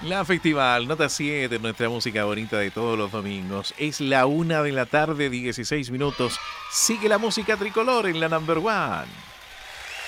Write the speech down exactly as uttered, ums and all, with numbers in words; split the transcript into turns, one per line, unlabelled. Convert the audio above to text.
La Festival, nota siete, nuestra música bonita de todos los domingos. Es la una de la tarde, dieciséis minutos. Sigue la música tricolor en la number one.